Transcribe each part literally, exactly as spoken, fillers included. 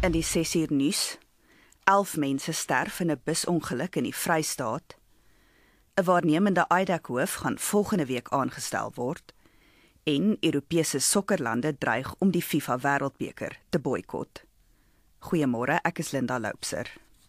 In die ses uur nuus, elf mense sterf in 'n busongeluk in die Vrystaat. 'n Waarnemende I D A C-hoof gaan volgende week aangestel word en Europese sokkerlande dreig om die FIFA Wêreldbeker te boikot. Goeiemôre, ek is Linda Loupser.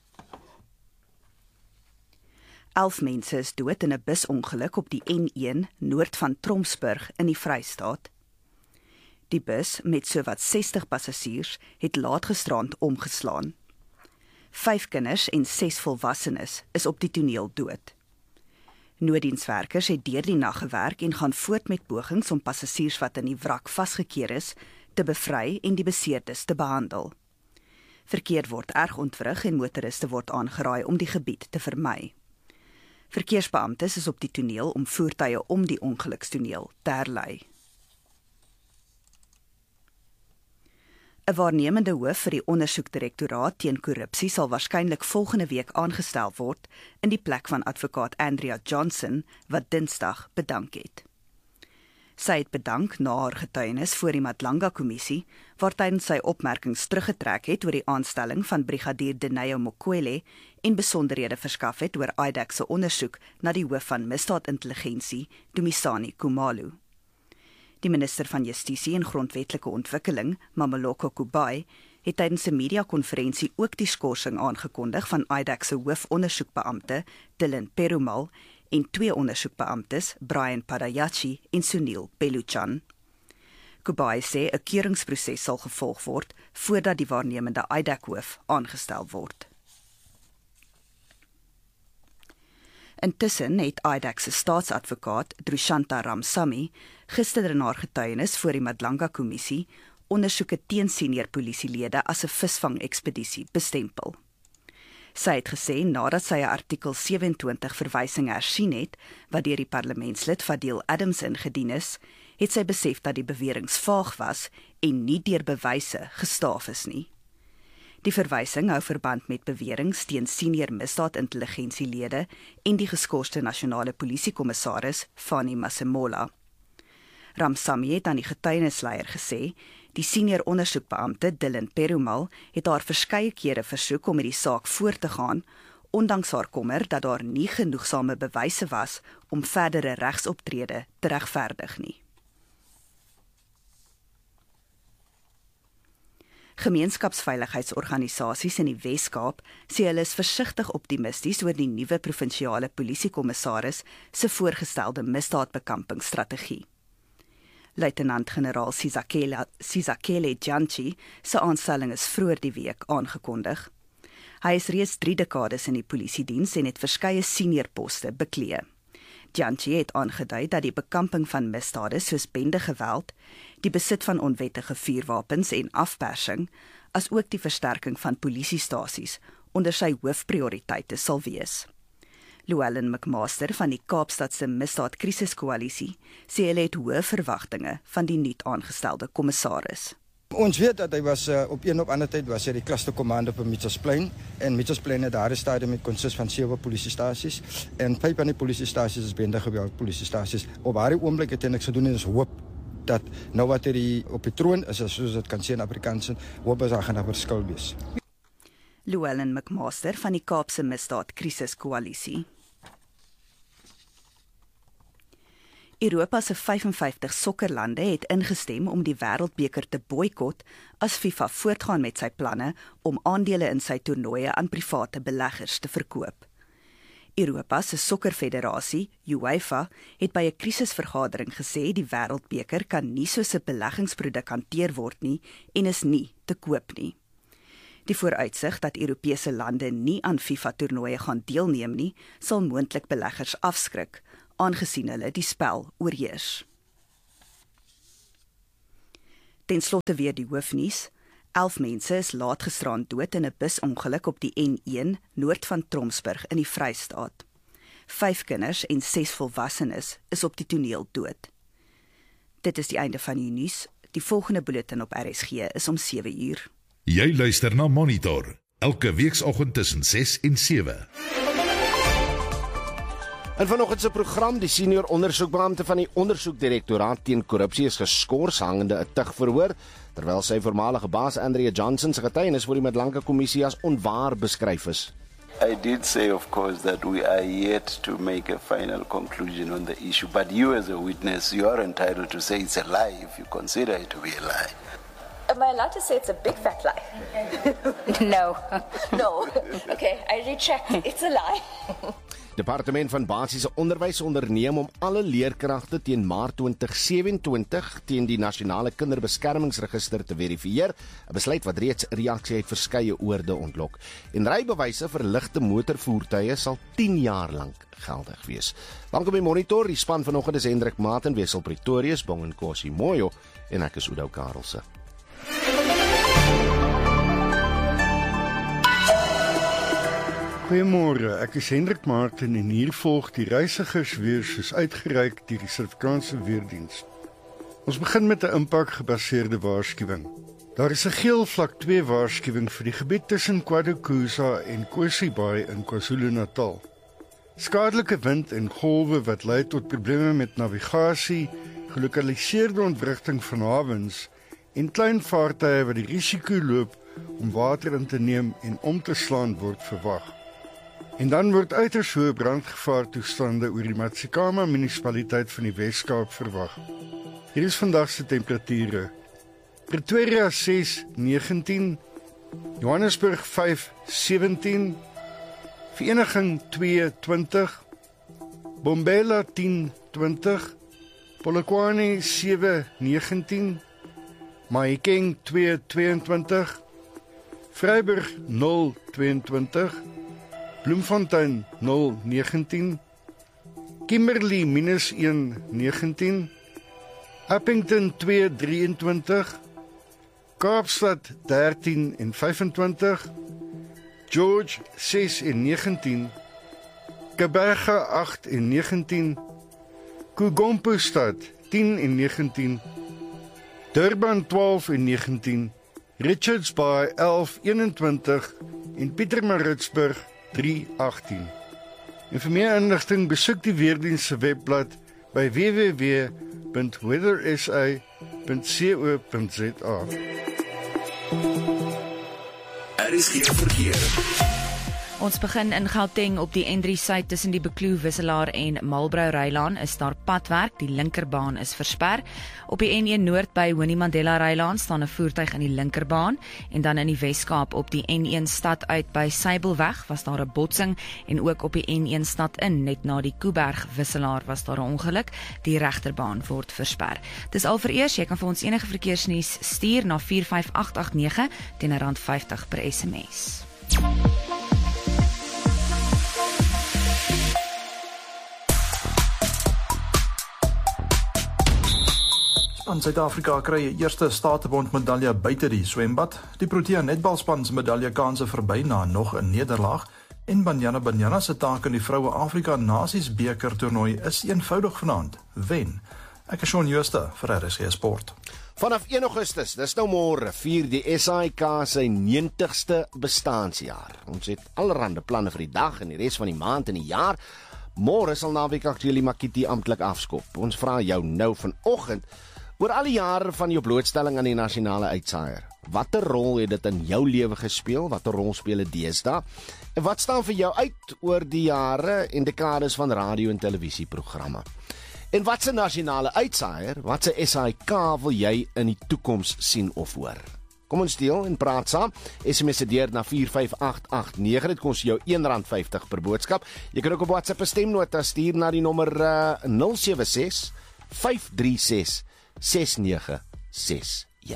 Elf mense is dood in 'n busongeluk op die N een noord van Tromsburg in die Vrystaat. Die bus met sowat sestig passasiers het laat gisterand omgeslaan. Vyf kinders en ses volwassenes is op die toneel dood. Nooddienswerkers het deur die nag gewerk en gaan voort met pogings om passasiers wat in die wrak vasgekeer is te bevry en die beseerdes te behandel. Verkeer word erg ontwrig en motoriste word aangeraai om die gebied te vermy. Verkeersbeamptes is op die toneel om voertuie om die ongelukstoneel te herlei. 'n Waarnemende hoof vir die ondersoekdirektoraat teen korrupsie sal waarskynlik volgende week aangestel word in die plek van advokaat Andrea Johnson wat Dinsdag bedank het. Sy het bedank na haar getuienis voor die Madlanga-kommissie, waar tydens sy opmerkings teruggetrek het oor die aanstelling van brigadier Deneo Mokwele en besonderhede verskaf het oor I D A C se ondersoek na die hoof van misdaadintelligensie, Dumisani Khumalo. Die minister van Justisie en Grondwetlike Ontwikkeling, Mamoloko Kubai, het tydens 'n media-konferensie ook die skorsing aangekondig van I D A C se hoofondersoekbeampte, Dylan Perumal, en twee ondersoekbeamptes, Brian Padayachi en Sunil Peluchan. Kubai sê 'n keuringsproses sal gevolg word voordat die waarnemende I D A C-hoof aangestel word. Intussen het I D A C se staatsadvokaat, Drushanta Ramsamy, gister in haar getuienis voor die Madlanga-kommissie ondersoeke teen senior polisielede as 'n visvang-ekspedisie bestempel. Sy het gesê nadat sy 'n artikel sewe-en-twintig verwysing hersien het, wat deur die parlementslid Fadil Adams ingedien is, het sy besef dat die bewering vaag was en nie deur bewyse gestaaf is nie. Die verwysing hou verband met beweringe teen senior misdaadintelligensielede en die geskorste nasionale polisiekommissaris Fani Masemola. Ramsamy het aan die getuienisleier gesê, die senior ondersoekbeampte Dylan Perumal het haar verskeie kere versoek om met die saak voort te gaan, ondanks haar kommer dat daar nie genoegsame bewyse was om verdere regsoptrede te regverdig nie. Gemeenskapsveiligheidsorganisasies in die Wes-Kaap sê hulle is versigtig optimisties oor die nuwe provinsiale polisiekommissaris se voorgestelde misdaadbekampingsstrategie. Luitenant-generaal Sizakele, Sizakele Jantji se aanstelling is vroeër die week aangekondig. Hy is reeds drie dekades in die polisiediens en het verskeie senior poste beklee. Jantji het aangedui dat die bekamping van misdade soos bendegeweld, die besit van onwettige vuurwapens en afpersing, as ook die versterking van polisiestasies onder sy hoofprioriteite sal wees. Llewellyn McMaster van die Kaapstadse Misdaadkrisiskoalisie sê hulle het hoë verwagtinge van die nuut aangestelde kommissaris. Ons weet dat hy was uh, op een op ander tyd was hy die clusterkommando op Mitchells Plain en Mitchells Plain het daar 'n stadium met konsist van sewe polisiestasies en vyf van die polisiestasies is bendegeweld polisiestasies. Op daardie oomblik het hy niks gedoen en ons hoop dat nou wat hy op die troon is, soos dit kan sê in Afrikaans, hoop as hy gaan 'n verskil wees. Llewellyn McMaster van die Kaapse Misdaadkrisiskoalisie. Europa se vyf en vyftig sokkerlande het ingestem om die Wêreldbeker te boikot as FIFA voortgaan met sy planne om aandele in sy toernooie aan private beleggers te verkoop. Europa se sokkerfederasie, UEFA, het by 'n krisisvergadering gesê die Wêreldbeker kan nie soos 'n beleggingsproduk hanteer word nie en is nie te koop nie. Die vooruitsig dat Europese lande nie aan FIFA-toernooie gaan deelneem nie, sal moontlik beleggers afskrik, aangesien hulle die spel oorheers. Ten slotte weer die hoofnuus. Elf mense is laat gisterand dood in 'n busongeluk op die N een noord van Tromsburg in die Vrystaat. Vyf kinders en ses volwassenes is op die toneel dood. Dit is die einde van die nuus. Die volgende bulletin op R S G is om sewe uur. Jy luister na Monitor, elke weekoggend tussen ses en sewe. In vanoggend se program, die senior ondersoekbeampte van die ondersoekdirektoraat teen korrupsie is geskort hangende 'n tug verhoor, terwyl sy voormalige baas Andrea Johnson se getuienis voor die Madlanka kommissie as onwaar beskryf is. I did say, of course, that we are yet to make a final conclusion on the issue, but you as a witness, you are entitled to say it's a lie if you consider it to be a lie. Am I allowed to say it's a big fat lie? No. No. Okay, I retract. It's a lie. Departement van Basiese Onderwys onderneem om alle leerkragte teen Maart twintig sewenentwintig teen die Nasionale Kinderbeskermingsregister te verifieer, 'n besluit wat reeds reaksie uit verskeie oorde ontlok. En rybewyse vir ligte motorvoertuie sal tien jaar lank geldig wees. Dank op die monitor, die span vanoggend is Hendrik Maat, Wessel Pretorius, Bong en Kosi Moyo en ek is Oudo Karelse. Goeiemôre, ek is Hendrik Martin en hier volg die reisigersweer soos uitgereik deur die Suid-Afrikaanse Weerdienst. Ons begin met 'n impakgebaseerde waarskuwing. Daar is 'n geel vlak twee waarskuwing vir die gebied tussen KwaDoKuza en Kosi Bay in KwaZulu-Natal. Skadelike wind en golwe wat lei tot probleme met navigasie, gelokaliseerde ontwrigting van hawens en klein vaartuie wat die risiko loop om water in te neem en om te slaan word verwag. En dan word uiters hoë brandgevaartoestande oor die Matsikama munisipaliteit van die Wes-Kaap verwag. Hier is vandag se temperature. Pretoria ses negentien, Johannesburg vyf sewentien, Vereniging twee twintig, Bombela tien twintig, Polokwane sewe negentien, Mahikeng twee tweeëntwintig, Vryburg nul tweeëntwintig, Bloemfontein nul negentien, Kimberley minus een negentien, Appington twee drieëntwintig, Kaapstad dertien en vyfentwintig, George ses en negentien, Kaberga agt en negentien, Kugompo-stad tien en negentien, Durban twaalf en negentien, Richards Bay elf eenentwintig en Pietermaritzburg drie agttien. En vir meer inligting besoek die Weerdienst se webblad by w w w punt weather s a punt co punt za. Er is geen verkeer. Ons begin in Gauteng op die N drie suid tussen die Bekloo Wisselaar en Marlborough Rylaan is daar padwerk, die linkerbaan is versper. Op die N een noord by Winnie Mandela Rylaan staan 'n voertuig in die linkerbaan en dan in die Weskaap op die N een stad uit by Sybelweg was daar 'n botsing en ook op die N een stad in net na die Kuiberg Wisselaar was daar 'n ongeluk. Die regterbaan word versper. Dis al vereers, jy kan vir ons enige verkeersnuus stuur na vier vyf agt agt nege teen R vyftig per S M S. Aan Suid-Afrika kry 'n eerste Statebond medalje buite die swembad. Die Protea netbalspan se medalje kanse verby na nog 'n nederlaag en Banyana Banyana se taak in die Vroue Afrika Nasies beker toernooi is eenvoudig vanaand. Wen. Ek is Shaun Jooste vir R S G Sport. Vanaf een Augustus, dis nou môre, vier die S A I K sy negentigste bestaanjaar. Ons het allerhande planne vir die dag en die res van die maand en die jaar. Môre sal naweek Aktuele Makiti amptelik afskop. Ons vra jou nou vanoggend oor al die jare van jou blootstelling aan die nasionale uitsaaier. Watter rol het dit in jou lewe gespeel? Watter rol speel dit deesdae? En wat staan vir jou uit oor die jare en dekades van radio en televisieprogramme? En wat se nasionale uitsaaier, wat se S A I K wil jy in die toekoms sien of hoor? Kom ons deel en praat saam. S M S se deur na vier vyf agt agt nege, dit kos jou R een vyftig per boodskap. Jy kan ook op WhatsApp 'n stemnota stuur na die nommer uh, nul sewe ses vyf drie ses ses nege ses een.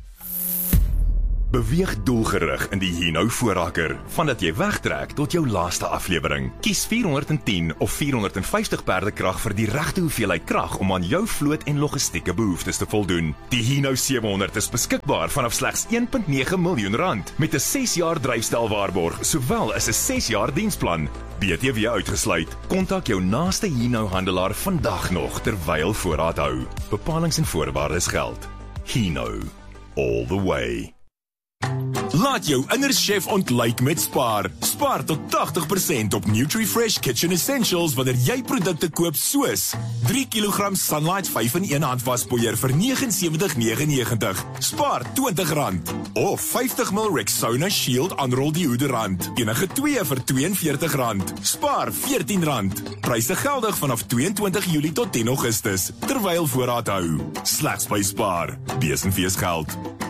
Beweeg doelgerig in die Hino voorraker, vandat jy wegtrek tot jou laaste aflewering. Kies vierhonderdtien of vierhonderdvyftig perdekrag vir die regte hoeveelheid krag om aan jou vloot en logistieke behoeftes te voldoen. Die Hino sewehonderd is beskikbaar vanaf slegs een komma nege miljoen rand met 'n ses jaar dryfstelwaarborg, sowel as 'n ses jaar diensplan. B T W uitgesluit. Kontak jou naaste Hino handelaar vandag nog terwyl voorraad hou. Bepalings en voorwaardes geld. Hino, all the way. Laat jou innerchef ontluik met Spar. Spaar tot tagtig persent op NutriFresh Kitchen Essentials wanneer jy produkte koop soos drie kilogram Sunlight vyf in een handwaspoeier vir negenensewentig negenennegentig. Spaar twintig rand. Of vyftig mililiter Rexona Shield aanrol deodorant. Enige twee vir twee en veertig rand. Spaar veertien rand. Pryse geldig vanaf twee en twintig Julie tot tien Augustus, terwyl voorraad hou. Slegs by Spar. Bees en feesgeld.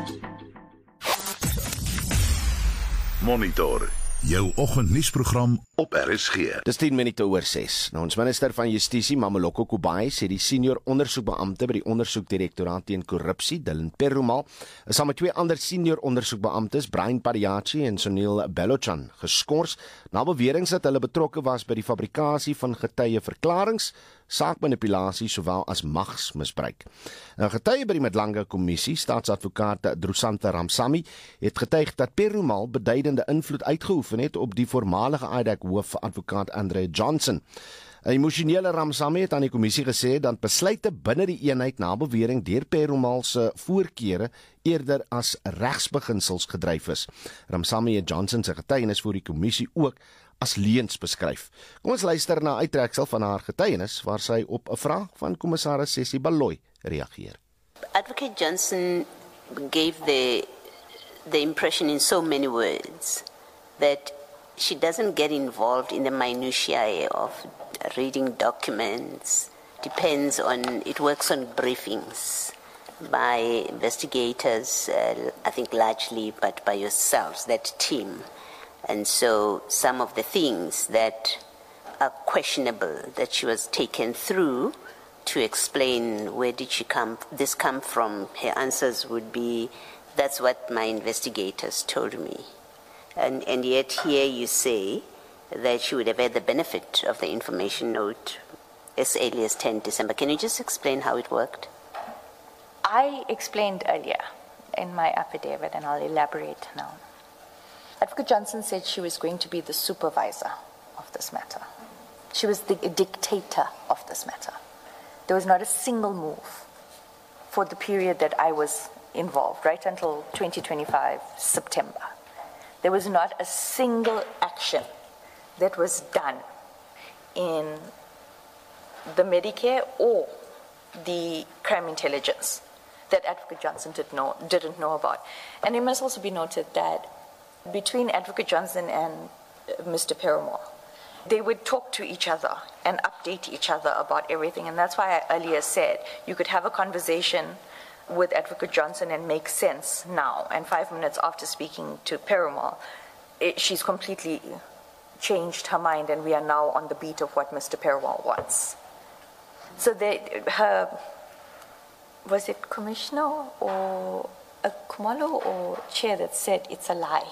Monitor, jou oggendnuusprogram op R S G. Dis tien minute oor ses. Nou, ons minister van Justisie, Mameloko Kubayi, sê die senior ondersoekbeampte by die ondersoekdirektoraat teen korrupsie, Dylan Perumal, is saam met twee ander senior ondersoekbeamptes, Brian Padiachi en Sunil Belochan, geskort na beweringe dat hulle betrokke was by die fabrikasie van getuieverklaringe, saakmanipulasie sowel as magsmisbruik. 'n Getuie by die Madlanga Kommissie, staatsadvokaat Drusanta Ramsamy, het getuig dat Perumal beduidende invloed uitgeoefen het op die voormalige I D E C hoofadvokaat Andrea Johnson. 'n Emosionele Ramsamy het aan die kommissie gesê dat besluite binne die eenheid na bewering deur Perumal se voorkeure eerder as regsbeginsels gedryf is. Ramsamy het Johnson se getuienis voor die kommissie ook as leuns beskryf. Kom ons luister na 'n uittreksel van haar getuienis waar sy op 'n vraag van kommissaris Sessie Baloyi reageer. Advocate Johnson gave the the impression in so many words that she doesn't get involved in the minutiae of reading documents. Depends on, it works on briefings by investigators, uh, I think largely, but by yourselves, that team. And so some of the things that are questionable that she was taken through to explain where did she come, this come from, her answers would be, that's what my investigators told me. And, and yet here you say that she would have had the benefit of the information note as early as tenth December. Can you just explain how it worked? I explained earlier in my affidavit, and I'll elaborate now. Advocate Johnson said she was going to be the supervisor of this matter. She was the dictator of this matter. There was not a single move for the period that I was involved, right until twenty twenty-five, September. There was not a single action that was done in the Medicare or the crime intelligence that Advocate Johnson did know, didn't know about. And it must also be noted that between Advocate Johnson and Mister Perumal, they would talk to each other and update each other about everything. And that's why I earlier said you could have a conversation with Advocate Johnson and make sense now. And five minutes after speaking to Perumal, it, she's completely changed her mind, and we are now on the beat of what Mister Perumal wants. So they, her, was it commissioner or a Kumalo or chair that said it's a lie?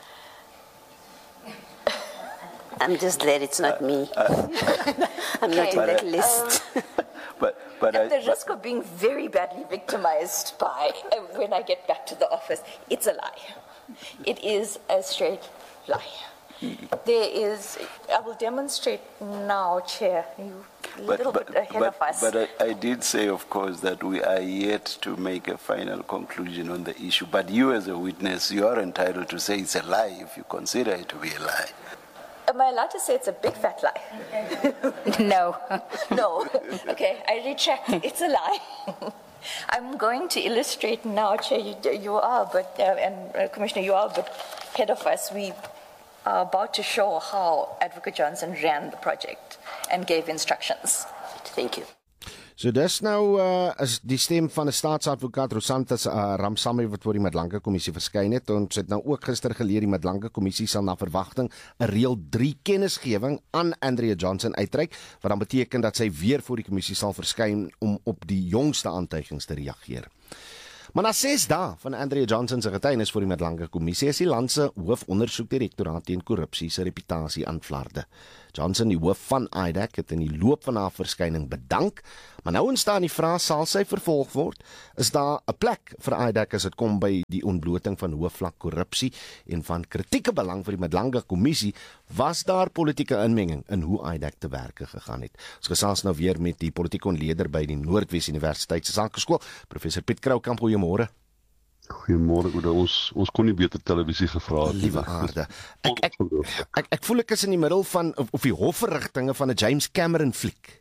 I'm just glad it's not uh, me. Uh, I'm okay. not in that list. Um, but but at I, the risk but, of being very badly victimized by uh, when I get back to the office, it's a lie. It is a straight lie. There is, I will demonstrate now, Chair, you a but, little but, bit ahead but, of us. But I, I did say, of course, that we are yet to make a final conclusion on the issue. But you as a witness, you are entitled to say it's a lie if you consider it to be a lie. Am I allowed to say it's a big fat lie? No. No. Okay, I retract. It's a lie. I'm going to illustrate now, Chair, you, you are, but, uh, and uh, Commissioner, you are, but head of us, we are about to show how Advocate Johnson ran the project and gave instructions. Thank you. So dis nou uh, is die stem van 'n staatsadvokaat Drusanta uh, Ramsamy wat voor die Madlanga Kommissie verskyn het. Ons het nou ook gister geleer die Madlanga Kommissie sal na verwagting 'n reël drie kennisgewing aan Andrea Johnson uitreik, wat dan beteken dat sy weer voor die kommissie sal verskyn om op die jongste aantuigings te reageer. Maar na ses dae van Andrea Johnson se getuienis voor die Madlanga Kommissie is die land se hoofondersoekdirektoraat teen korrupsie se reputasie aan flarde. Johnson, die hoof van I D E C, het in die loop van haar verskyning bedank, maar nou ontstaan die vraag, sal sy vervolg word? Is daar 'n plek vir I D E C as dit kom by die ontbloting van hoëvlak korrupsie en van kritieke belang vir die Madlanga Kommissie? Was daar politieke inmenging in hoe I D E C te werke gegaan het? Ons gesels nou weer met die politieke ontleder by die Noordwes Universiteit se Sakeskool, professor Piet Kroukamp. Goeiemôre. Goeiemôre, Oude. Ons ons kon nie beter televisie gevra het. Liewe aarde. Ek ek, ek ek voel ek is in die middel van of, of die hofverrigtinge van 'n James Cameron fliek.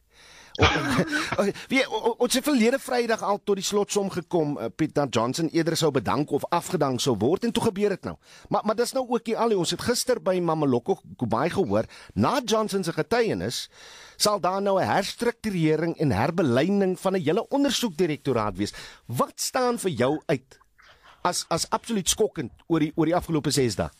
Wie ons het verlede Vrydag al tot die slotsom gekom, uh, Piet, dat Johnson eerder sou bedank of afgedank sou word en toe gebeur dit nou. Maar maar dis nou ook nie al nie. Ons het gister by Mameloko Kubai gehoor, na Johnson se getuienis sal daar nou 'n herstrukturering en herbelyning van 'n hele ondersoekdirektoraat wees. Wat staan vir jou uit as as absoluut skokkend oor die oor die afgelope ses dae?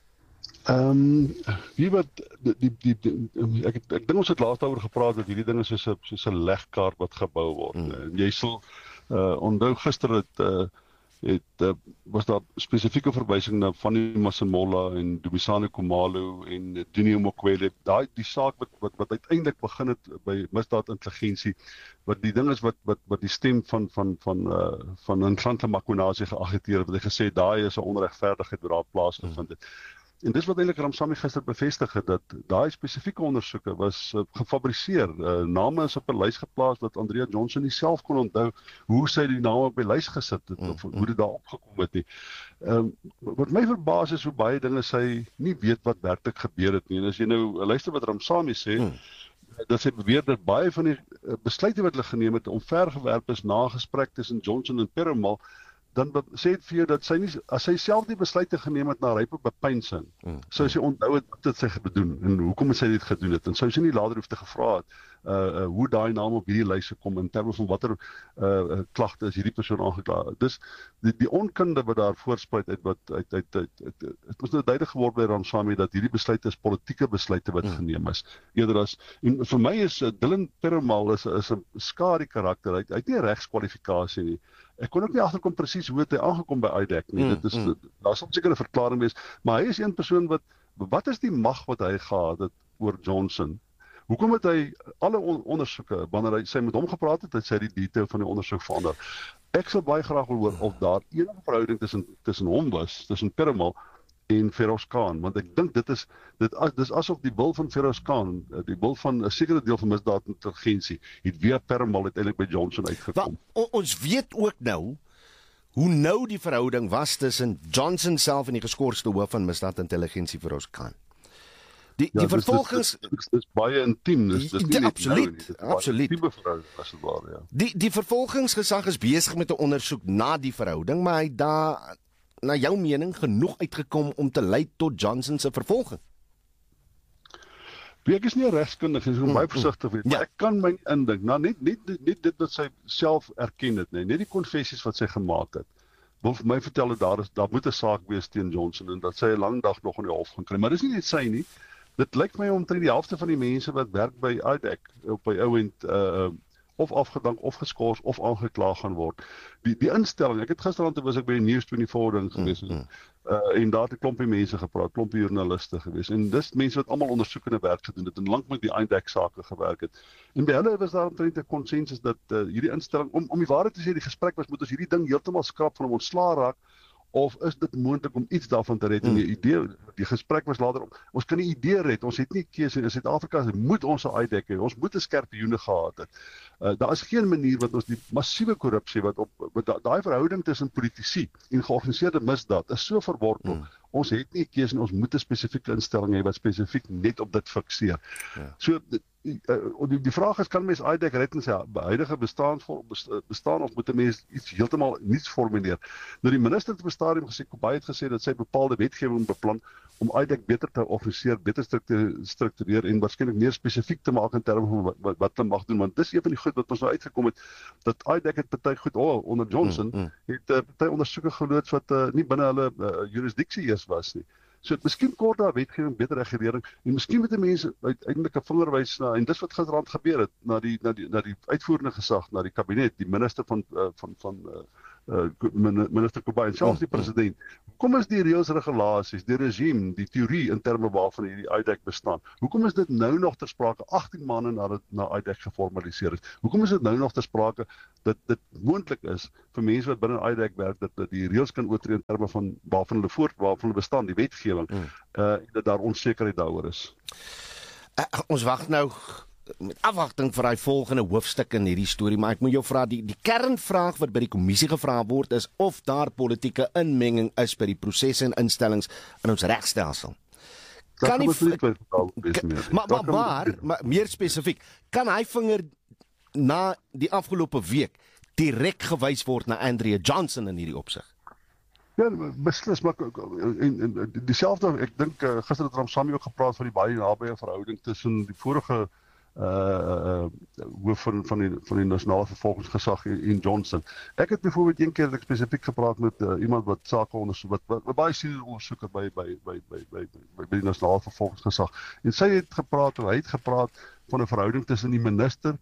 Ehm, um, wie wat die die, die, die ek ek dink ons het laas daaroor gepraat dat hierdie dinge soos 'n soos 'n legkaart wat gebou word. Mm. En jy sal uh, onthou gister het uh, het uh, was daar spesifieke verwysing na Fanny Masemola en Dumisani Khumalo en Dineo Mokwele. Daai die saak wat wat wat uiteindelik begin het by misdaadintelligensie, wat die ding is wat wat wat die stem van van van uh, van Nhlanhla Makonasi geagiteer het, wat hy gesê het daai is 'n onregverdigheid wat daar plaasgevind het. En dis wat eintlik Ramsamy gister bevestig het, dat daai spesifieke ondersoeke was uh, gefabriseer. Uh, name is op 'n lys geplaas wat Andrea Johnson nie self kon onthou hoe sy die name op die lys gesit het of hoe dit daar opgekom het nie. Um, wat my verbaas is hoe baie dinge sy nie weet wat werklik gebeur het nie. En as jy nou luister wat Ramsamy sê, hmm. dat sy beweer dat baie van die besluite wat hulle geneem het omvergewerp is na gesprek tussen Johnson en Perumal, dan sê dit vir jou dat sy nie, as sy self die besluite geneem het na rype bepeinsing, mm. sou sy onthou het wat het sy gedoen en hoekom het sy dit gedoen het, en sou sy nie later hoef te gevra het uh, uh, hoe daai naam op hierdie lys gekom in terme van watter uh, klagte is hierdie persoon aangekla. Dus die, die onkunde wat daar voorspruit uit wat uit uit uit het moes nou duidelik geword by Ramsamy dat hierdie besluite is politieke besluite wat mm. geneem is. Eerder as en vir my is uh, Dylan Perumal is is 'n skare karakter. Hy het nie regskwalifikasie nie. Ek kon ook nie agterkom presies hoe het hy aangekom by I D E C nie. Mm, dit is mm. daar sal seker 'n verklaring wees, maar hy is een persoon wat wat is die mag wat hy gehad het oor Johnson? Hoekom het hy alle on, ondersoeke wanneer hy sy met hom gepraat het, het sy die detail van die ondersoek verander? Ek sal baie graag wil hoor of daar enige verhouding tussen tussen hom was, tussen Perumal en Feroz Khan, want ek dink dit is dit as dis asof die wil van Feroz Khan, die wil van 'n sekere deel van misdaadintelligensie, het weer Perumal uiteindelik by Johnson uitgekom. Wel, ons weet ook nou hoe nou die verhouding was tussen Johnson self en die geskorste hoof van misdaadintelligensie Feroz Khan. Die ja, die vervolgens dis, dis, dis, dis baie intiem, dis dis nie absoluut, nou absoluut. Tipe verhouding as dit ware, ja. Die die vervolgingsgesag is besig met 'n ondersoek na die verhouding, maar hy daar na jou mening genoeg uitgekom om te lei tot Johnson se vervolging? Ek is nie 'n regskundige, ek is baie versigtig wees, maar ja. Ek kan my indink, nou net net net dit wat sy self erken het, nee, net die konfessies wat sy gemaak het. Wil vir my vertel dat daar is daar moet 'n saak wees teen Johnson en dat sy 'n lang dag nog in die hof gaan kry, maar dis nie net sy nie. Dit lyk my omtrent die helfte van die mense wat werk by I D E C op by ou end uh of afgedank of geskort of aangekla gaan word. Die die instelling, ek het gisterand was ek by die News vyf ding gewees mm, mm. Uh, en daar het 'n klompie mense gepraat, klompie joernaliste gewees en dis mense wat almal ondersoekende werk gedoen het en lank met die I D E C sake gewerk het. En by hulle was daar omtrent 'n konsensus dat uh, hierdie instelling om om die waarheid te sê, die gesprek was moet ons hierdie ding heeltemal skrap van hom ontslaa raak. Of is dit moontlik om iets daarvan te red? En die idee, die gesprek was later om, ons kan nie idee red, ons het nie keuse in Suid-Afrika, moet ons 'n I D E C hê, ons moet 'n skerp joene gehad het. Uh, daar is geen manier wat ons die massiewe korrupsie wat op wat daai verhouding tussen politici en georganiseerde misdaad is so verwortel. Hmm. Ons het nie keuse en ons moet 'n spesifieke instelling hê wat spesifiek net op dit fikseer. Ja. So die, die, die vraag is, kan mens I D E C red in sy huidige bestaansvorm bestaan of moet 'n mens iets heeltemal nuuts formuleer? Nou die minister het op 'n stadium gesê, Kubai het gesê dat sy bepaalde wetgewing beplan om I D E C beter te organiseer, beter te struktureer en waarskynlik meer spesifiek te maak in terme van wat, wat, wat hulle mag doen, want dis een van die goed wat ons nou uitgekom het, dat I D E C het party goed, oh, onder Johnson, mm, mm. het uh, party ondersoeke geloods wat uh, nie binne hulle uh, jurisdiksie eers was nie. So het miskien kort daar wetgewing, beter regulering, en miskien moet die mense uiteindelik 'n vinger wys na, en dis wat gisterand gebeur het, na die, na die, na die uitvoerende gesag, na die kabinet, die minister van, uh, van, van uh, Uh, minister Kubai en selfs die president. Hoekom is die reëls, regulasies, die regime, die teorie in terme waarvan hierdie I D E C bestaan? Hoekom is dit nou nog ter sprake agtien maande nadat na I D E C geformaliseer is? Hoekom is dit nou nog ter sprake dat dit moontlik is vir mense wat binne I D E C werk dat, dat die reëls kan oortree in terme van waarvan hulle voort waarvan hulle bestaan, die wetgewing, mm. uh, dat daar onsekerheid daaroor is? Uh, ons wag nou met afwagting vir daai volgende hoofstuk in hierdie storie, maar ek moet jou vra, die, die kernvraag wat by die kommissie gevra word is of daar politieke inmenging is by die prosesse en instellings in ons regstelsel. Kan nie, maar, maar, maar, maar meer spesifiek, kan hy vinger na die afgelope week direk gewys word na Andrea Johnson in hierdie opsig? Ja, beslis, maar en, en dieselfde, ek dink uh, gister het Ramsamy ook gepraat van die baie nabye verhouding tussen die vorige uh hoof van van die van die nasionale vervolgingsgesag en Johnson. Ek het byvoorbeeld een keer ek spesifiek gepraat met uh, iemand wat sake ondersoek wat, wat, wat baie senior ondersoeker by by by by by by, by die nasionale vervolgingsgesag. En sy het gepraat, of hy het gepraat van 'n verhouding tussen die minister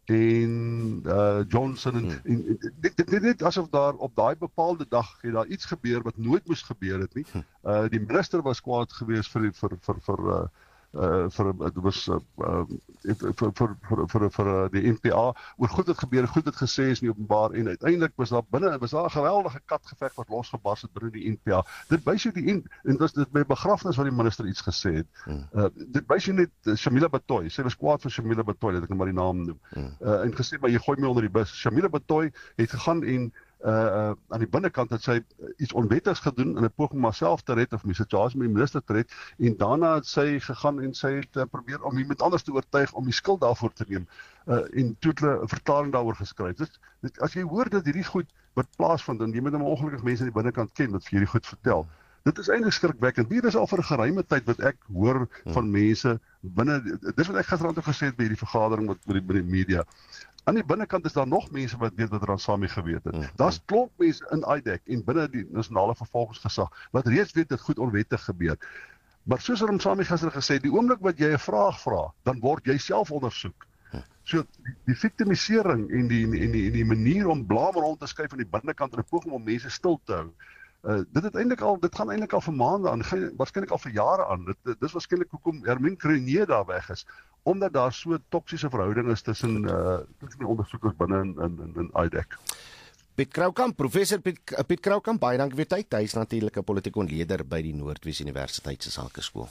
en uh, Johnson en, hmm. en, en dit, dit, dit net asof daar op daai bepaalde dag het daar iets gebeur wat nooit moes gebeur het nie. Uh, die minister was kwaad geweest vir vir vir vir uh, uh vir dit was uh, uh vir vir vir vir vir die N P A oor goed het gebeur, goed het gesê is nie openbaar en uiteindelik was daar binne was daar 'n geweldige katgeveg wat losgebars het binne die N P A. Dit wys jou die en dit was dit by begrafnis wat die minister iets gesê het. Uh dit wys jou net uh, Shamila Batoy, sy was kwaad vir Shamila Batoy, dat ek nou maar die naam noem. Uh en gesê maar jy gooi my onder die bus. Shamila Batoy het gegaan en Uh, uh, aan die binnekant het sy uh, iets onwettigs gedoen in 'n poging om haarself te red of die situasie met die minister te red en daarna het sy gegaan en sy het uh, probeer om iemand anders te oortuig om die skuld daarvoor te neem uh, en toe het hulle 'n verklaring daaroor geskryf. Dus, dit, as jy hoor dat hierdie goed wat plaasvind en jy moet nou ongelukkig mense aan die binnekant ken wat vir hierdie goed vertel. Dit is eintlik skrikwekkend. Hier is al vir 'n geruime tyd wat ek hoor van mense binne dis wat ek gisterand ook gesê het by hierdie vergadering met met die, met die media. Aan die binnekant is daar nog mense wat weet wat Ramsamy geweet het. Mm-hmm. Daar's klomp mense in I D E C en binne die nasionale vervolgingsgesag wat reeds weet dat goed onwettig gebeur. Maar soos Ramsamy gister gesê het, die oomblik wat jy 'n vraag vra, dan word jy self ondersoek. So die, die victimisering en die en die en die manier om blame rond te skuif aan die binnekant en 'n poging om mense stil te hou. Uh, dit het eintlik al dit gaan eintlik al vir maande aan, waarskynlik al vir jare aan. Dit dit is waarskynlik hoekom Hermine Cronje daar weg is, omdat daar so toksiese verhouding is tussen uh tussen die ondersoekers binne in in in I D E C. Piet Kroukamp, professor Piet, Piet Kroukamp, baie dankie vir tyd. Hy is natuurlik 'n politieke ontleder by die Noordwes Universiteit se Sakeskool.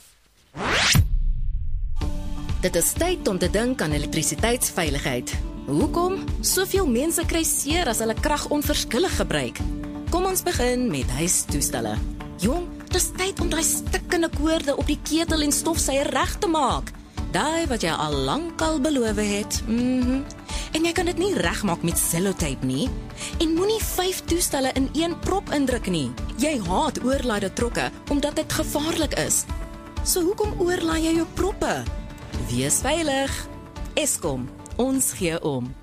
Dit is tyd om te dink aan elektrisiteitsveiligheid. Hoekom? Soveel mense kry seer as hulle krag onverskillig gebruik. Kom ons begin met huistoestelle. Jong, dis tyd om daai stikkende koorde op die ketel en stofsuier reg te maak. Daai wat jy al lankal beloof het. Mm-hmm. En jy kan dit nie regmaak met sellotape nie. En moenie vyf toestelle in een prop indruk nie. Jy haat oorlaaide trokke omdat dit gevaarlik is. So hoekom oorlaai jy jou proppe? Wees veilig. Eskom, ons gee om.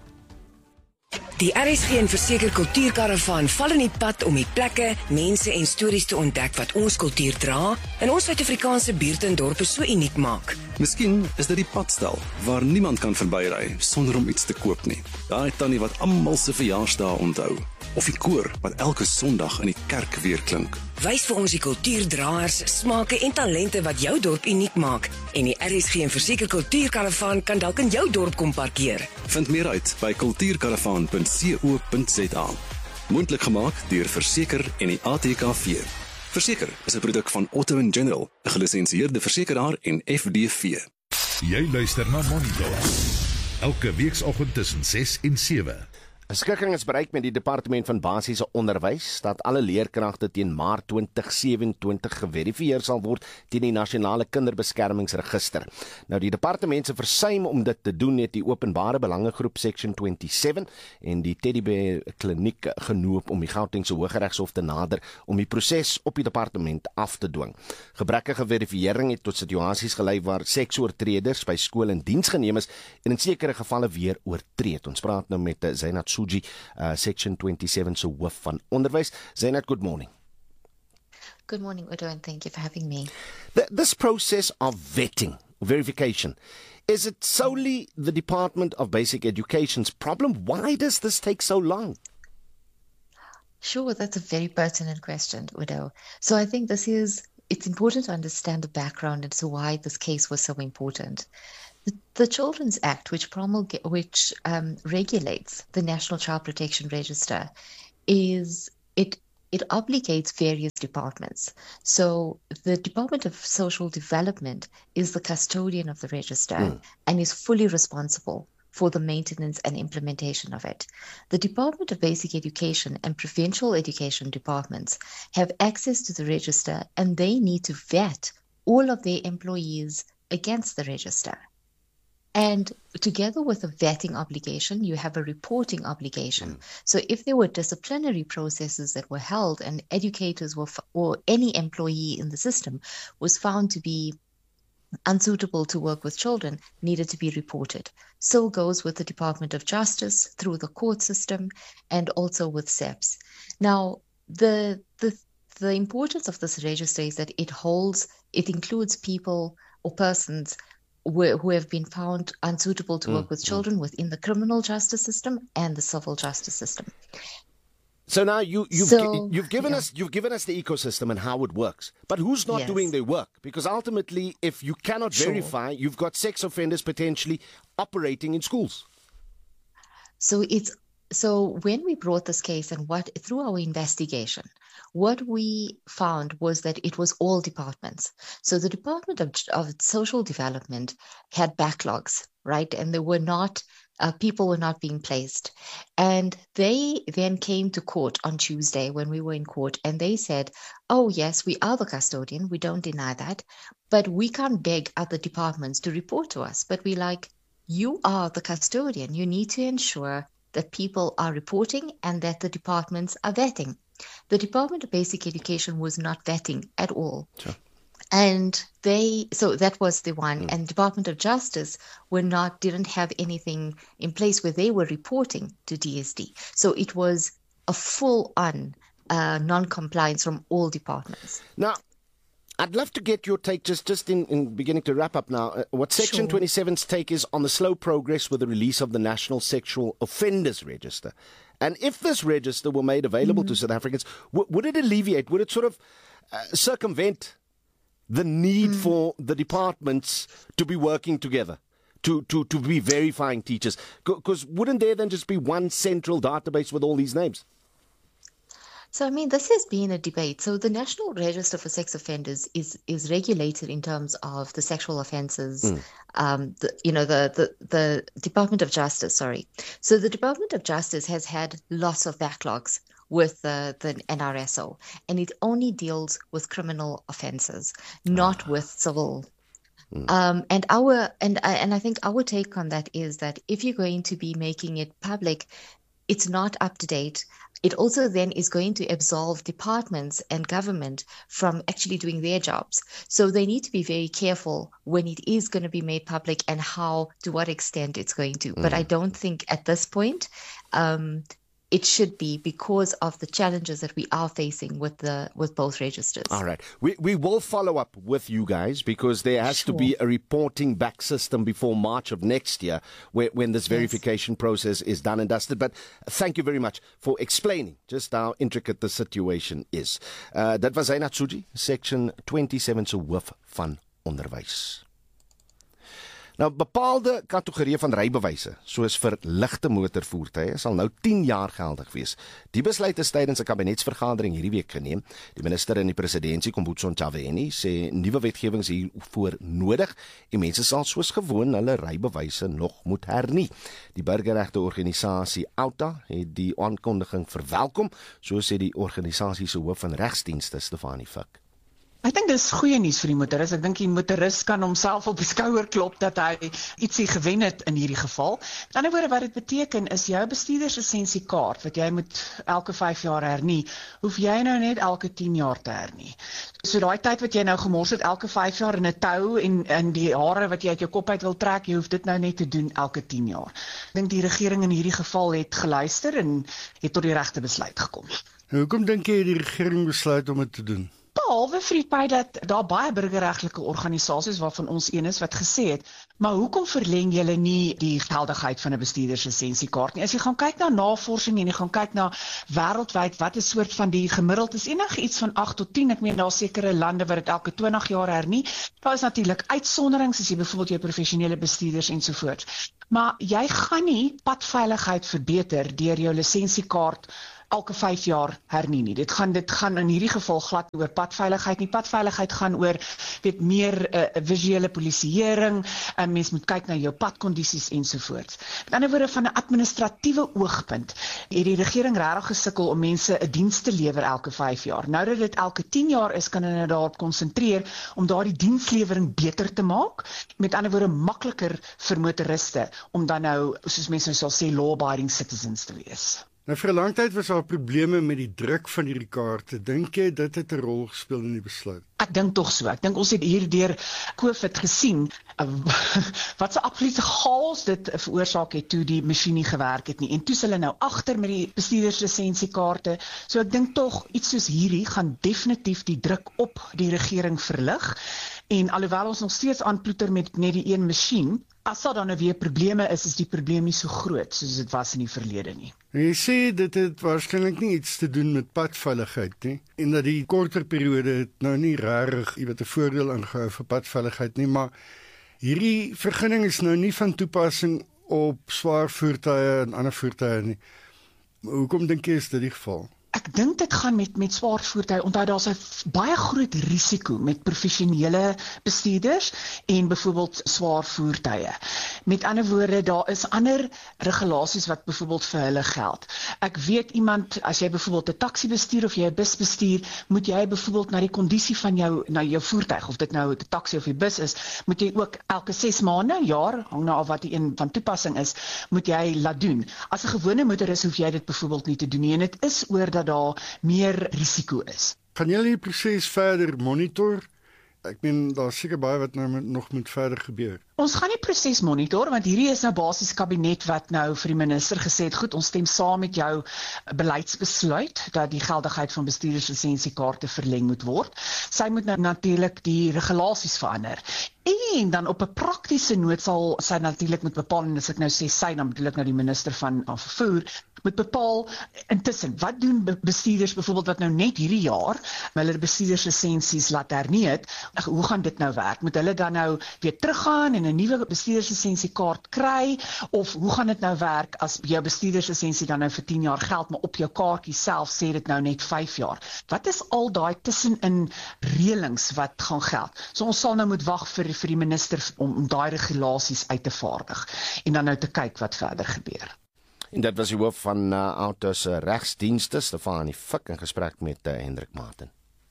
Die R S G en Verseker Kultuurkaravaan val in die pad om die plekke, mense en stories te ontdek wat ons kultuur dra en ons Suid-Afrikaanse buurte en dorpe so uniek maak. Miskien is dit die padstal waar niemand kan verbyry sonder om iets te koop nie. Daai tannie wat almal se verjaarsdae onthou, of die koor wat elke Sondag in die kerk weer klink. Wys vir ons die kultuurdraers, smake en talente wat jou dorp uniek maak en die R S G en Verseker Kultuurkaravaan kan dalk in jou dorp kom parkeer. Vind meer uit by kultuurkaravaan punt co punt za. Moontlik gemaak deur Verseker en die A T K V. Verseker is 'n produk van Otto en General, 'n gelisensieerde versekeraar en F D V. Jy luister na Monitor. Elke weekoggend tussen ses en sewe. 'n Skikking is bereik met die Departement van Basiese Onderwys dat alle leerkragte teen Maart twintig sewe-en-twintig geverifieer sal word teen die Nasionale Kinderbeskermingsregister. Nou die departement se versuim om dit te doen het die openbare belangegroep Section vyf en die Teddybear Kliniek genoop om die Gautengse Hooggeregshof te nader om die proses op die departement af te dwing. Gebrekkige verifiering het tot situasies gelei waar seksoortreders by skole in diens geneem is en in sekere gevalle weer oortree. Ons praat nou met Zainat Suji, uh, Section vyf se hoof van onderwys. Zainat, good morning. Good morning, Udo, and thank you for having me. The, this process of vetting, verification, is it solely the Department of Basic Education's problem? Why does this take so long? Sure, that's a very pertinent question, Udo. So I think this is, it's important to understand the background as to why this case was so important. The, the Children's Act, which promulga- which um, regulates the National Child Protection Register, is it it obligates various departments. So the Department of Social Development is the custodian of the register mm. and is fully responsible for the maintenance and implementation of it. The Department of Basic Education and Provincial Education departments have access to the register, and they need to vet all of their employees against the register. And together with a vetting obligation, you have a reporting obligation. Mm. So if there were disciplinary processes that were held and educators were, or any employee in the system was found to be unsuitable to work with children, needed to be reported. So goes with the Department of Justice through the court system and also with S E P S. Now, the the the importance of this register is that it holds, it includes people or persons who, who have been found unsuitable to work mm, with children mm. within the criminal justice system and the civil justice system. So now you, you've so, you've given yeah. us you've given us the ecosystem and how it works, but who's not yes. doing their work? Because ultimately, if you cannot sure. verify, you've got sex offenders potentially operating in schools. So it's so when we brought this case and what through our investigation, what we found was that it was all departments. So the Department of, of Social Development had backlogs, right, and there were not. Uh, people were not being placed. And they then came to court on Tuesday when we were in court, and they said, oh, yes, we are the custodian. We don't deny that. But we can't beg other departments to report to us. But we're like, you are the custodian. You need to ensure that people are reporting and that the departments are vetting. The Department of Basic Education was not vetting at all. Sure. And they, so that was the one. Mm. And Department of Justice were not, didn't have anything in place where they were reporting to D S D. So it was a full-on uh, non-compliance from all departments. Now, I'd love to get your take, just, just in, in beginning to wrap up now, uh, what Section Sure. twenty-seven's take is on the slow progress with the release of the National Sexual Offenders Register. And if this register were made available mm-hmm. to South Africans, w- would it alleviate, would it sort of uh, circumvent the need mm. for the departments to be working together, to, to, to be verifying teachers? Because wouldn't there then just be one central database with all these names? So, I mean, this has been a debate. So the National Register for Sex Offenders is is regulated in terms of the sexual offences, mm. um, the, you know, the, the, the Department of Justice, sorry. So the Department of Justice has had lots of backlogs with the, the N R S O, and it only deals with criminal offences, not with civil. Mm. Um, and our and and I think our take on that is that if you're going to be making it public, it's not up to date. It also then is going to absolve departments and government from actually doing their jobs. So they need to be very careful when it is going to be made public and how, to what extent it's going to. Mm. But I don't think at this point um, it should be, because of the challenges that we are facing with the with both registers. All right. We we will follow up with you guys, because there has sure. to be a reporting back system before March of next year where, when this verification yes. process is done and dusted. But thank you very much for explaining just how intricate the situation is. Uh, dat was Zainat Suji, Section twenty-seven se hoof van onderwys. Nou, bepaalde kategorieë van rybewyse, soos vir ligte motorvoertuie, sal nou tien jaar geldig wees. Die besluit is tydens 'n kabinetsvergadering hierdie week geneem. Die minister in die presidentskap, Khumbudzo Ntshavheni, sê nuwe wetgewing is hiervoor nodig en mense sal soos gewoon hulle rybewyse nog moet hernie. Die burgerregteorganisasie OUTA het die aankondiging verwelkom, so sê die organisasie se hoof van regsdienste, Stefanie Fik. Ek dink dis goeie nuus vir die motoris. Ek dink die motoris kan homself op die skouer klop dat hy ietsie gewen het in hierdie geval. Aan die ander woorde, wat dit beteken is jou bestuurderslisensiekaart wat jy moet elke vyf jaar hernie, hoef jy nou net elke tien jaar te hernie. So daai tyd wat jy nou gemors het elke vyf jaar in 'n tou en in die hare wat jy uit jou kop uit wil trek, jy hoef dit nou net te doen elke tien jaar. Ek dink die regering in hierdie geval het geluister en het tot die regte besluit gekom. Hoekom dink jy die regering besluit om dit te doen? Behalwe vir die feit dat daar baie burgerregtelike organisasies waarvan ons een is wat gesê het, maar hoekom verleng julle nie die geldigheid van 'n bestuurderslisensiekaart nie? As jy gaan kyk na navorsing en jy gaan kyk na wêreldwyd wat 'n soort van die gemiddeld is, enige iets van agt tot tien, ek meen daar's sekere lande wat dit elke twintig jaar hernie. Daar is natuurlik uitsonderings, as jy byvoorbeeld jou professionele bestuurders ensovoorts. Maar jy gaan nie padveiligheid verbeter deur jou lisensiekaart elke vyf jaar hernie nie. Dit gaan dit gaan in hierdie geval glad oor padveiligheid nie. Padveiligheid gaan oor weet meer uh, visuele polisieering, uh, mens moet kyk na jou padkondisies ensovoorts. Met ander woorde van 'n administratiewe oogpunt het die regering regtig gesukkel om mense 'n diens te lewer elke vyf jaar. Nou dat dit elke tien jaar is, kan hulle daarop konsentreer om daardie dienslewering beter te maak. Met ander woorde makliker vir motoriste om dan nou, soos mense nou sal sê, law-abiding citizens te wees. Nou vir 'n lang tyd was daar probleme met die druk van hierdie kaarte. Dink jy dit het 'n rol gespeel in die besluit? Ek dink tog so. Ek dink ons het hier deur COVID gesien uh, wat 'n absolute chaos dit veroorsaak het toe die masjien nie gewerk het nie. En toe is hulle nou agter met die bestuurderslisensiekaarte. So ek dink tog iets soos hierdie gaan definitief die druk op die regering verlig. En alhoewel ons nog steeds aanploeter met net die een masjien, as daar dan nou weer probleme is, is die probleem nie so groot soos dit was in die verlede nie. En jy sê dit het waarskynlik nie iets te doen met padveiligheid nie, en dat die korter periode het nou nie regtig iewers 'n voordeel ingehou vir padveiligheid nie, maar hierdie vergunning is nou nie van toepassing op swaar voertuie en ander voertuie nie. Hoekom dink jy is dit die geval? Ek dink dit gaan met met swaar voertuie, onthou daar's 'n baie groot risiko met professionele bestuurders en byvoorbeeld swaar voertuie. Met ander woorde, daar is ander regulasies wat byvoorbeeld vir hulle geld. Ek weet iemand, as jy byvoorbeeld 'n taxi bestuur of jy 'n bus bestuur, moet jy byvoorbeeld na die kondisie van jou na jou voertuig, of dit nou 'n taxi of 'n bus is, moet jy ook elke ses maande, jaar, hang nou af wat die een van toepassing is, moet jy laat doen. As 'n gewone motoris hoef jy dit byvoorbeeld nie te doen nie, en dit is oor dat daar meer risiko is. Gaan julle die proses verder monitor? Ek meen daar's seker baie wat nou nog moet verder gebeur. Ons gaan die proses monitor, want hierdie is nou basies kabinet wat nou vir die minister gesê het, goed, ons stem saam met jou beleidsbesluit dat die geldigheid van bestuurderslisensiekaarte verleng moet word. Sy moet nou natuurlik die regulasies verander. En dan op 'n praktiese noot sal sy natuurlik moet bepaal, en as ek nou sê sy, dan bedoel ek nou die minister van vervoer, moet bepaal intussen, wat doen bestuurders byvoorbeeld wat nou net hierdie jaar hulle bestuurderslisensies laat hernie het, hoe gaan dit nou werk? Moet hulle dan nou weer teruggaan en 'n nuwe bestuurderslisensiekaart kry, of hoe gaan dit nou werk as jou bestuurderslisensie dan nou vir tien jaar geld, maar op jou kaartjie self sê dit nou net vyf jaar? Wat is al daai tussenin reëlings wat gaan geld? So ons sal nou moet wag vir vir die minister om, om daai regulasies uit te vaardig en dan nou te kyk wat verder gebeur. En dit was die hoof van uh, Autos uh, Regsdienste, Stefanie Fik, in gesprek met uh, Hendrik Martin.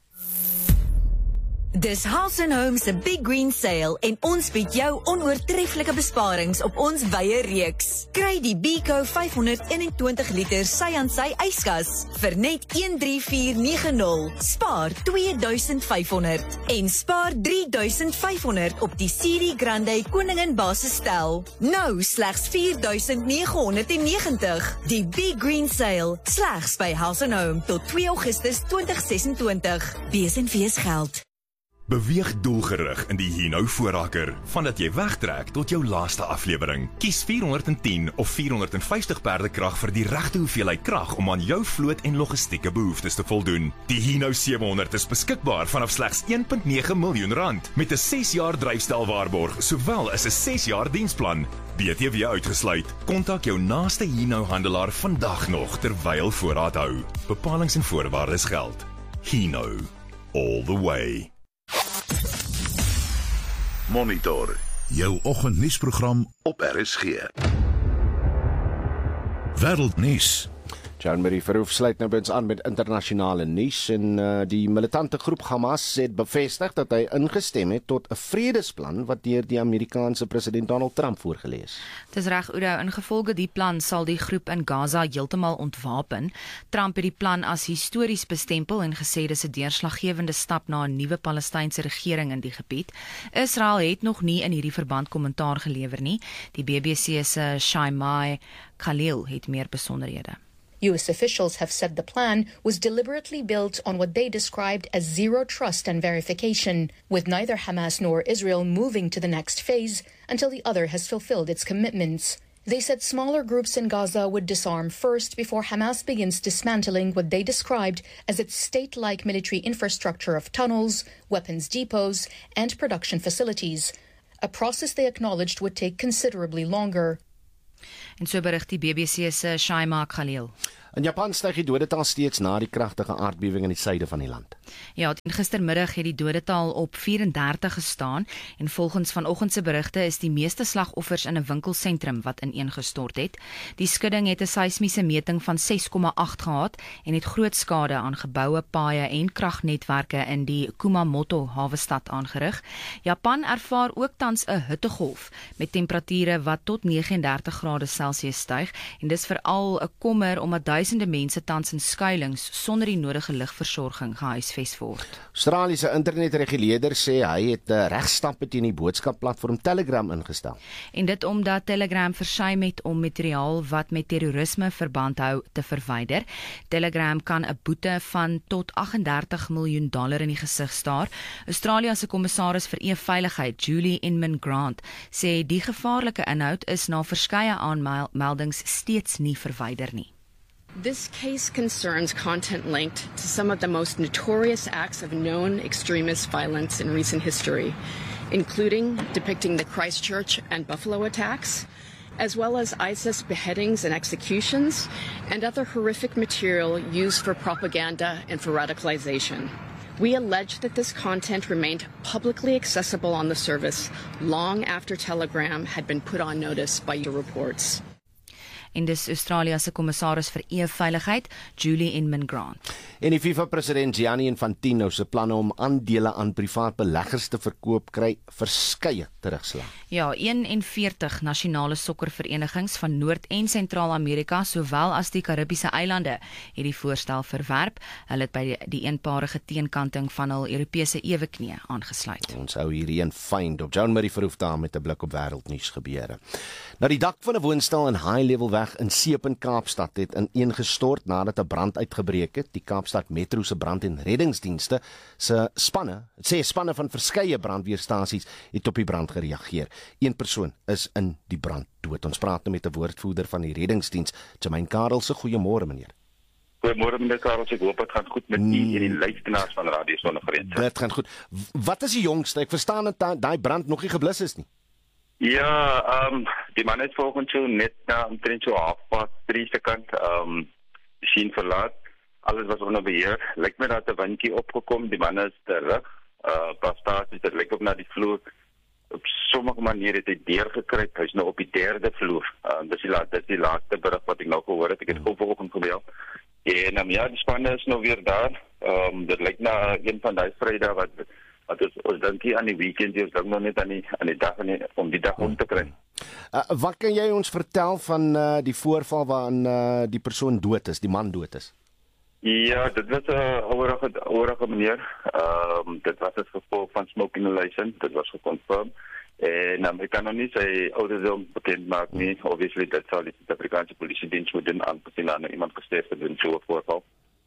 Dis House and Home se Big Green Sale en ons bied jou onoortreffelike besparings op ons wye reeks. Kry die Beko vyf honderd eenentwintig liter sy aan sy yskas vir net een drie vier nege nul. Spaar twee duisend vyf honderd en spaar drie duisend vyf honderd op die Siri Grande Koningin basisstel. Nou slegs vier duisend nege honderd negentig. Die Big Green Sale slegs by House and Home tot twee Augustus twintig sesentwintig. B S en V S geld. Beweeg doelgerig in die Hino voorraker, vandat jy wegtrek tot jou laaste aflewering. Kies vier honderd tien of vier honderd vyftig perdekrag vir die regte hoeveelheid krag om aan jou vloot en logistieke behoeftes te voldoen. Die Hino sewe honderd is beskikbaar vanaf slegs een komma nege miljoen rand, met 'n ses jaar dryfstelwaarborg, sowel as 'n ses jaar diensplan. B T W uitgesluit. Kontak jou naaste Hino handelaar vandag nog terwyl voorraad hou. Bepalings en voorwaardes geld. Hino, all the way. Monitor, jou oggendnuusprogram op R S G. Wêreldnuus. Jean-Marie Verhoef sluit nou by ons aan met internasionale nuus, en uh, die militante groep Hamas het bevestig dat hy ingestem het tot 'n vredesplan wat deur die Amerikaanse president Donald Trump voorgelê is. Dis reg, Oudo, ingevolge die plan sal die groep in Gaza heeltemal ontwapen. Trump het die plan as histories bestempel en gesê dis 'n deurslaggewende stap na 'n nuwe Palestynse regering in die gebied. Israel het nog nie in hierdie verband kommentaar gelewer nie. Die B B C se Shaimai Khalil het meer besonderhede. U S officials have said the plan was deliberately built on what they described as zero trust and verification, with neither Hamas nor Israel moving to the next phase until the other has fulfilled its commitments. They said smaller groups in Gaza would disarm first before Hamas begins dismantling what they described as its state-like military infrastructure of tunnels, weapons depots, and production facilities, a process they acknowledged would take considerably longer. En so berig die B B C se Shaima Khalil. In Japan styg die dodetal steeds na die kragtige aardbewing in die suide van die land. Ja, gistermiddag het die dodetal op vyf-en-dertig gestaan en volgens vanoggend se berigte is die meeste slagoffers in 'n winkelsentrum wat ineengestort het. Die skudding het 'n seismiese meting van ses komma agt gehad en het groot skade aan geboue, paaie en kragnetwerke in die Kumamoto hawestad aangerig. Japan ervaar ook tans 'n hittegolf met temperature wat tot vyf en dertig grade Celsius styg en dis veral 'n kommer omdat duisende mense tans in skuilings sonder die nodige ligversorging gehuisves word. Australiese internetreguleerder sê hy het 'n regstappe teen die boodskapplatform Telegram ingestel. En dit omdat Telegram versuim het om materiaal wat met terrorisme verband hou te verwyder. Telegram kan 'n boete van tot agt en dertig miljoen dollar in die gesig staar. Australië se kommissaris vir e-veiligheid, Julie Inman Grant, sê die gevaarlike inhoud is na verskeie aanmeldings steeds nie verwyder nie. This case concerns content linked to some of the most notorious acts of known extremist violence in recent history, including depicting the Christchurch and Buffalo attacks, as well as ISIS beheadings and executions, and other horrific material used for propaganda and for radicalization. We allege that this content remained publicly accessible on the service long after Telegram had been put on notice by your reports. En dis Australië se kommissaris vir e-veiligheid, Julie Inman Grant. En die FIFA-president Gianni Infantino se planne om aandele aan privaat beleggers te verkoop kry verskeie terugslag. Ja, eenenveertig nasionale sokkerverenigings van Noord- en Sentraal-Amerika, sowel as die Karibiese eilande, het die voorstel verwerp. Hulle het by die, die eenparige teenkanting van hul Europese eweknie aangesluit. Ons hou hierheen fyn op Joan Marie Verhoef daar met 'n blik op wêreldnuus gebeure. Nou die dak van 'n woonstel in High Level weg in Seep in Kaapstad het ineengestort nadat 'n brand uitgebreek het. Die Kaapstad Metro se brand- en reddingsdienste se spanne, dit sê spanne van verskeie brandweerstasies het op die brand gereageer. Een persoon is in die brand dood. Ons praat nou met 'n woordvoerder van die reddingsdiens, Jermaine Karel. Se goeiemôre meneer. Goeiemôre meneer Karel, ek hoop dit gaan goed met u en die luisteraars van Radio Sonder Grense. Dit gaan goed. Wat is die jongste? Ek verstaan dat daai brand nog nie geblus is nie. Ja, ehm um, die man het volgens jou net na omtrent so halfpad drie se kant ehm um, die sien verlaat. Alles was onder beheer. Lyk my dat 'n windjie opgekom. Die man is terug. Uh pastasie dit lyk op na die vloer. Op sommige maniere het hy deur gekry. Hy's nou op die derde vloer. Uh, dis die laaste dis die laaste berig wat ek nou gehoor het. Ek het gou vanoggend gebel. En um, ja, die spanne is nou weer daar. Ehm um, dit lyk na een van daai Vrydae wat wat ons ons dink hier aan die weekend, ons dink nog net aan die aan die dag en die, om die dag om te kry. Uh, wat kan jy ons vertel van uh, die voorval waarin uh, die persoon dood is, die man dood is? Ja, dit was 'n uh, ouerige ouerige meneer. Ehm um, dit was 'n gevolg van smoking inhalation, dit was geconfirm. En um, ek kan nog nie sy ouderdom bekend maak nie. Obviously dit sal die Suid-Afrikaanse polisie diens moet doen aangesien aan iemand gesterf het in so 'n voorval.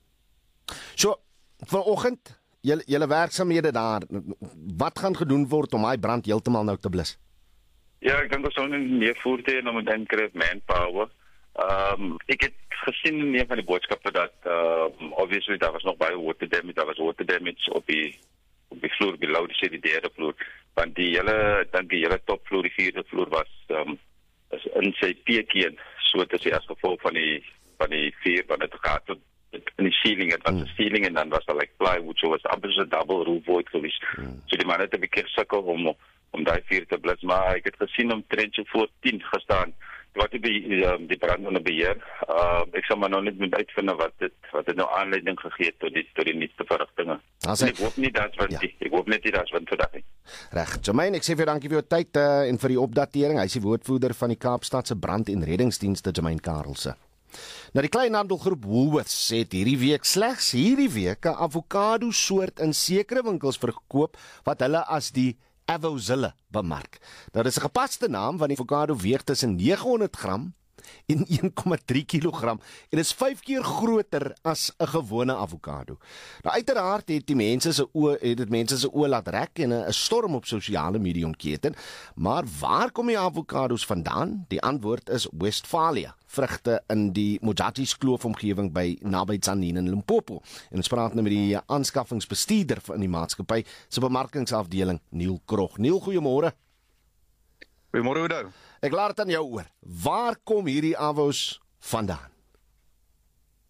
So, vanoggend Julle julle werksamehede daar, wat gaan gedoen word om hy brand heeltemal nou te blus? Ja, ek dink ons sal net meer voertuie en om dan kry manpower. Ehm um, ek het gesien in een van die boodskappe dat uh, obviously daar was nog baie water damage, daar was water damage op die op die vloer below die city derde vloer. Want die hele dink die hele topvloer, die vierde vloer was ehm um, is in sy peekien, so dit is as gevolg van die van die vuur wat dit gehad het in die ceiling, het was 'n ceiling en dan was daar like plywood, so was amper so double roof void gewees. Hmm. So die man het 'n bietjie sukkel om om daai vuur te blus, maar ek het gesien om trend so voor tien gestaan. Wat die die, um, die brand onder beheer. Uh, ek sal maar nog net moet uitvind wat dit wat dit nou aanleiding gegee het tot die tot die nuutste verrigtinge. Ek hoop nie dat want ja. ek hoop net nie dat want vandag nie. Reg. Jermaine, ek sê vir dankie vir jou tyd uh, en vir die opdatering. Hy is die woordvoerder van die Kaapstad se brand- en reddingsdienste, Jermaine Karelse. Nou die kleinhandelgroep Woolworths het hierdie week slegs hierdie week 'n avokado soort in sekere winkels verkoop wat hulle as die Avozilla bemark. Nou dis 'n gepaste naam want die avokado weeg tussen nege honderd gram en een komma drie kilogram en is vyf keer groter as 'n gewone avokado. Nou uiteraard het die mense se oë het dit mense se oë laat rek en 'n storm op sosiale media ontketen, maar waar kom die avokados vandaan? Die antwoord is Westphalia, vrugte in die Mojatis Kloof omgewing by naby Tzaneen in Limpopo. En ons praat nou met die aanskaffingsbestuurder van die maatskappy se bemarkingsafdeling, Neil Krog. Neil, goeiemôre. Goeiemôre Oudo. Ek laat dit aan jou oor. Waar kom hierdie avos vandaan?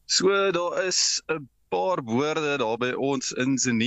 So daar is 'n paar woorde daar by ons in Zeni